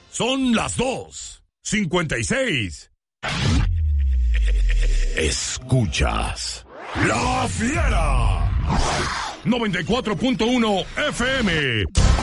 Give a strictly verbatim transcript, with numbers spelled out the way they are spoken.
Son las dos cincuenta y seis. Escuchas La Fiera noventa y cuatro punto uno F M